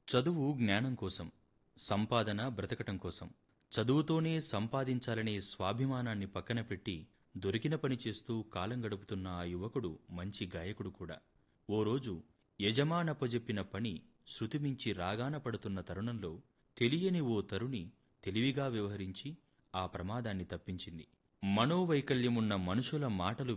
చదువు జ్ఞానం కోసం, సంపాదన బ్రతకటం కోసం. చదువుతోనే సంపాదించాలనే స్వాభిమానాన్ని పక్కన పెట్టి దొరికిన పని చేస్తూ కాలం గడుపుతున్న ఆ యువకుడు మంచి గాయకుడు కూడా. ఓ రోజు యజమానప్పజెప్పిన పని శృతిమించి రాగాన పడుతున్న తరుణంలో తెలియని ఓ తరుణి తెలివిగా వ్యవహరించి ఆ ప్రమాదాన్ని తప్పించింది. మనోవైకల్యమున్న మనుషుల మాటలు